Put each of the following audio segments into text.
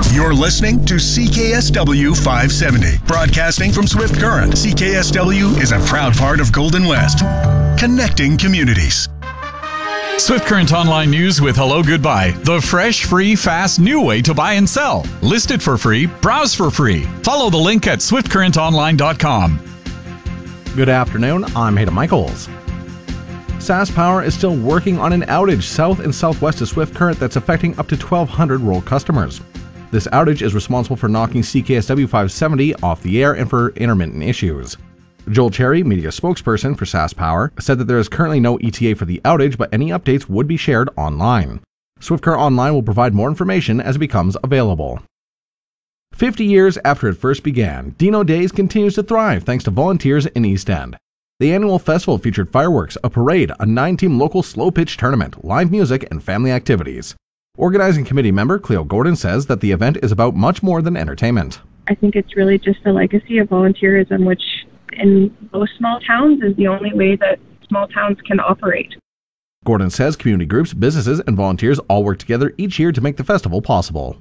You're listening to CKSW 570, broadcasting from Swift Current. CKSW is a proud part of Golden West, connecting communities. Swift Current Online News with Hello Goodbye, the fresh, free, fast, new way to buy and sell. List it for free, browse for free. Follow the link at swiftcurrentonline.com. Good afternoon, I'm Hayden Michaels. SaskPower is still working on an outage south and southwest of Swift Current that's affecting up to 1,200 rural customers. This outage is responsible for knocking CKSW 570 off the air and for intermittent issues. Joel Cherry, media spokesperson for SaskPower, said that there is currently no ETA for the outage, but any updates would be shared online. Swift Current Online will provide more information as it becomes available. 50 years after it first began, Dino Days continues to thrive thanks to volunteers in East End. The annual festival featured fireworks, a parade, a 9-team local slow-pitch tournament, live music, and family activities. Organizing committee member Cleo Gordon says that the event is about much more than entertainment. I think it's really just a legacy of volunteerism, which in most small towns is the only way that small towns can operate. Gordon says community groups, businesses, and volunteers all work together each year to make the festival possible.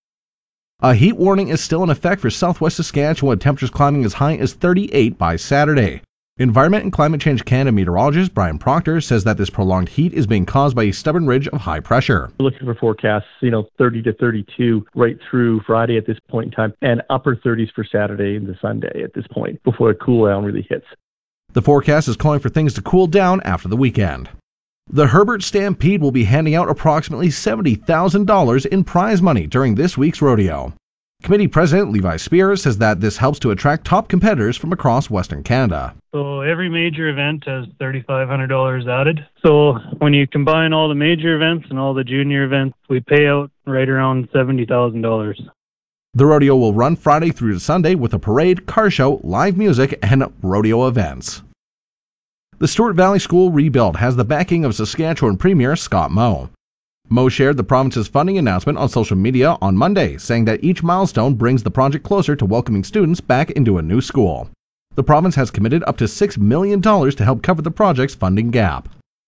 A heat warning is still in effect for southwest Saskatchewan, with temperatures climbing as high as 38 by Saturday. Environment and Climate Change Canada meteorologist Brian Proctor says that this prolonged heat is being caused by a stubborn ridge of high pressure. We're looking for forecasts, 30 to 32 right through Friday at this point in time, and upper 30s for Saturday into Sunday at this point before a cool down really hits. The forecast is calling for things to cool down after the weekend. The Herbert Stampede will be handing out approximately $70,000 in prize money during this week's rodeo. Committee President Levi Spears says that this helps to attract top competitors from across Western Canada. So every major event has $3,500 added. So when you combine all the major events and all the junior events, we pay out right around $70,000. The rodeo will run Friday through to Sunday with a parade, car show, live music, and rodeo events. The Stewart Valley School rebuild has the backing of Saskatchewan Premier Scott Moe. Moe shared the province's funding announcement on social media on Monday, saying that each milestone brings the project closer to welcoming students back into a new school. The province has committed up to $6 million to help cover the project's funding gap.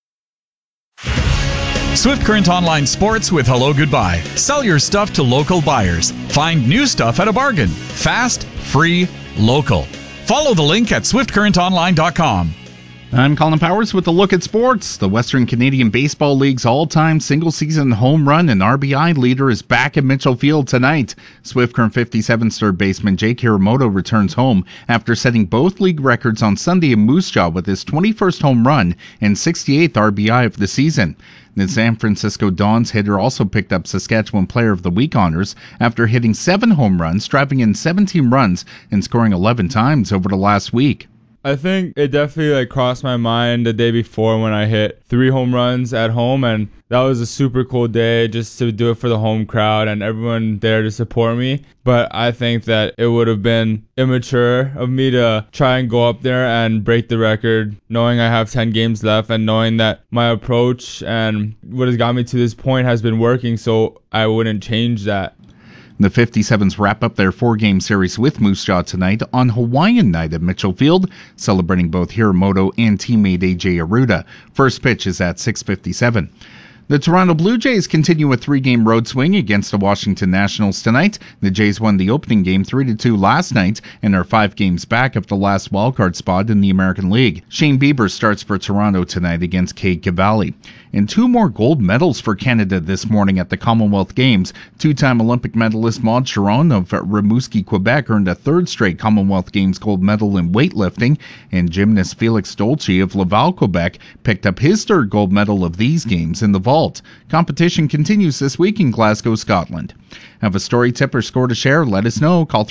Swift Current Online Sports with Hello Goodbye. Sell your stuff to local buyers. Find new stuff at a bargain. Fast, free, local. Follow the link at swiftcurrentonline.com. I'm Colin Powers with a look at sports. The Western Canadian Baseball League's all-time single-season home run and RBI leader is back at Mitchell Field tonight. Swift Current 57 third baseman Jake Hiramoto returns home after setting both league records on Sunday in Moose Jaw with his 21st home run and 68th RBI of the season. The San Francisco Dons hitter also picked up Saskatchewan Player of the Week honors after hitting 7 home runs, driving in 17 runs, and scoring 11 times over the last week. I think it definitely crossed my mind the day before when I hit 3 home runs at home, and that was a super cool day just to do it for the home crowd and everyone there to support me. But I think that it would have been immature of me to try and go up there and break the record, knowing I have 10 games left and knowing that my approach and what has got me to this point has been working, so I wouldn't change that. The 57s wrap up their 4-game series with Moose Jaw tonight on Hawaiian night at Mitchell Field, celebrating both Hiramoto and teammate AJ Arruda. First pitch is at 6:57. The Toronto Blue Jays continue a 3-game road swing against the Washington Nationals tonight. The Jays won the opening game 3-2 last night and are 5 games back of the last wildcard spot in the American League. Shane Bieber starts for Toronto tonight against Cade Cavalli. And 2 more gold medals for Canada this morning at the Commonwealth Games. 2-time Olympic medalist Maud Chiron of Rimouski, Quebec earned a 3rd straight Commonwealth Games gold medal in weightlifting, and gymnast Felix Dolce of Laval, Quebec picked up his 3rd gold medal of these games in the vault. Competition continues this week in Glasgow, Scotland. Have a story, tip, or score to share? Let us know. Call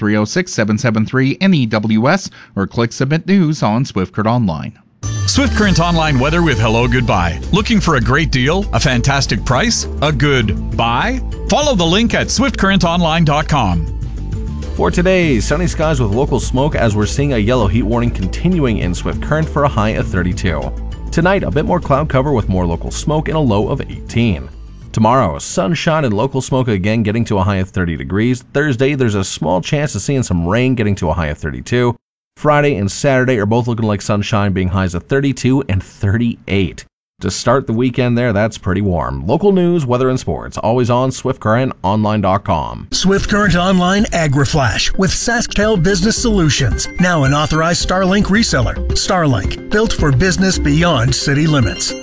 306-773-NEWS or click Submit News on Swift Current Online. Swift Current Online weather with Hello Goodbye. Looking for a great deal, a fantastic price, a good buy? Follow the link at swiftcurrentonline.com. For today, sunny skies with local smoke as we're seeing a yellow heat warning continuing in Swift Current for a high of 32. Tonight, a bit more cloud cover with more local smoke and a low of 18. Tomorrow, sunshine and local smoke again getting to a high of 30 degrees. Thursday, there's a small chance of seeing some rain getting to a high of 32. Friday and Saturday are both looking like sunshine being highs of 32 and 38. To start the weekend there, that's pretty warm. Local news, weather, and sports, always on SwiftCurrentOnline.com. Swift Current Online AgriFlash with SaskTel Business Solutions. Now an authorized Starlink reseller. Starlink, built for business beyond city limits.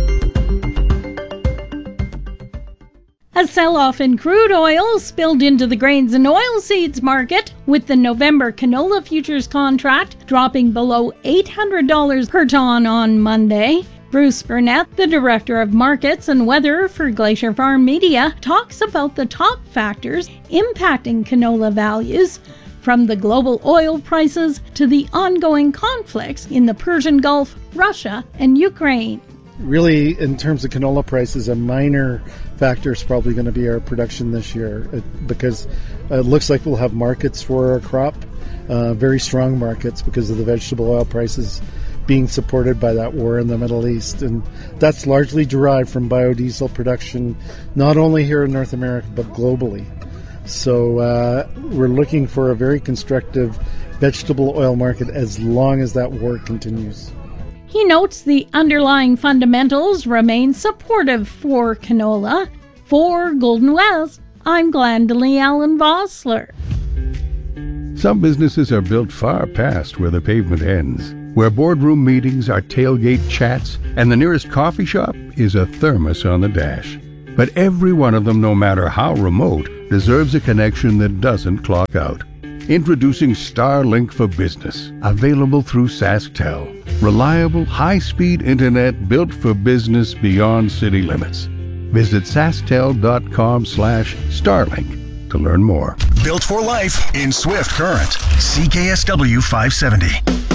A sell-off in crude oil spilled into the grains and oilseeds market, with the November canola futures contract dropping below $800 per ton on Monday. Bruce Burnett, the Director of Markets and Weather for Glacier Farm Media, talks about the top factors impacting canola values, from the global oil prices to the ongoing conflicts in the Persian Gulf, Russia, and Ukraine. Really, in terms of canola prices, a minor factor is probably going to be our production this year, because it looks like we'll have markets for our crop, very strong markets because of the vegetable oil prices being supported by that war in the Middle East. And that's largely derived from biodiesel production, not only here in North America, but globally. So we're looking for a very constructive vegetable oil market as long as that war continues. He notes the underlying fundamentals remain supportive for canola. For Golden West, I'm Glendalee Allen Vossler. Some businesses are built far past where the pavement ends, where boardroom meetings are tailgate chats, and the nearest coffee shop is a thermos on the dash. But every one of them, no matter how remote, deserves a connection that doesn't clock out. Introducing Starlink for Business, available through SaskTel. Reliable, high-speed internet built for business beyond city limits. Visit SaskTel.com/Starlink to learn more. Built for life in Swift Current. CKSW 570.